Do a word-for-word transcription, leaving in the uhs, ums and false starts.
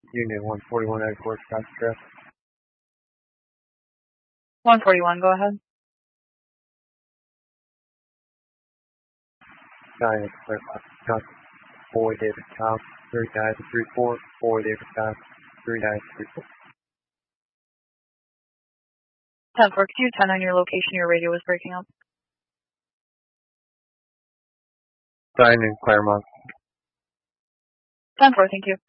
Union one forty-one ninety-four, Scott Stress. one forty-one, go ahead. nine, clear, Scott, four, David Tom, three nine three four, four, David Tom, three nine three four. ten four, Q ten on your location, your radio was breaking up. nine in Claremont. ten four, thank you.